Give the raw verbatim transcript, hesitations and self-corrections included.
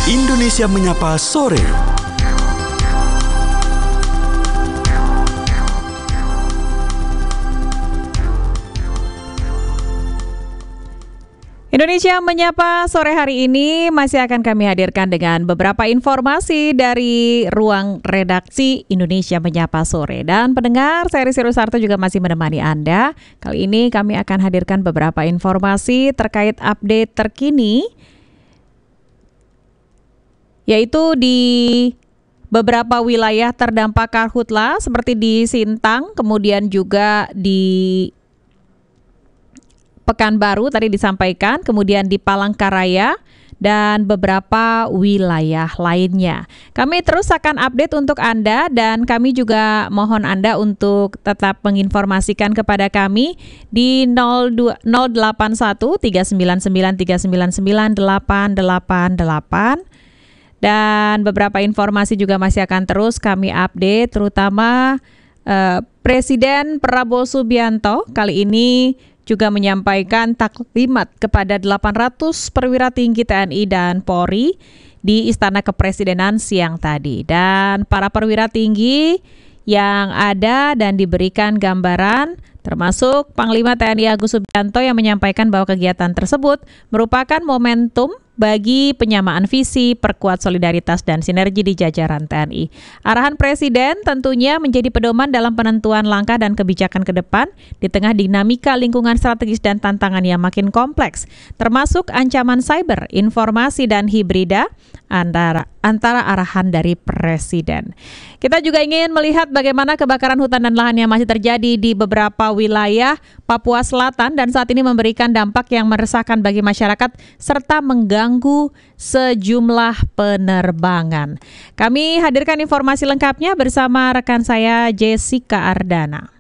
Indonesia Menyapa Sore. Indonesia Menyapa sore hari ini masih akan kami hadirkan dengan beberapa informasi dari ruang redaksi Indonesia Menyapa sore. Dan pendengar, saya Risi Rusarto juga masih menemani Anda. Kali ini kami akan hadirkan beberapa informasi terkait update terkini, yaitu di beberapa wilayah terdampak karhutla seperti di Sintang, kemudian juga di Pekanbaru tadi disampaikan, kemudian di Palangkaraya dan beberapa wilayah lainnya. Kami terus akan update untuk Anda dan kami juga mohon Anda untuk tetap menginformasikan kepada kami di nol delapan satu tiga sembilan sembilan tiga sembilan sembilan delapan delapan delapan. Dan beberapa informasi juga masih akan terus kami update, terutama eh, Presiden Prabowo Subianto kali ini juga menyampaikan taklimat kepada delapan ratus perwira tinggi T N I dan Polri di Istana Kepresidenan siang tadi. Dan para perwira tinggi yang ada dan diberikan gambaran termasuk Panglima T N I Agus Subianto yang menyampaikan bahwa kegiatan tersebut merupakan momentum bagi penyamaan visi, perkuat solidaritas dan sinergi di jajaran T N I. Arahan Presiden tentunya menjadi pedoman dalam penentuan langkah dan kebijakan ke depan di tengah dinamika lingkungan strategis dan tantangan yang makin kompleks, termasuk ancaman cyber, informasi dan hibrida antara antara arahan dari Presiden. Kita juga ingin melihat bagaimana kebakaran hutan dan lahan yang masih terjadi di beberapa wilayah Papua Selatan dan saat ini memberikan dampak yang meresahkan bagi masyarakat serta mengganggu sejumlah penerbangan. Kami hadirkan informasi lengkapnya bersama rekan saya Jessica Ardana.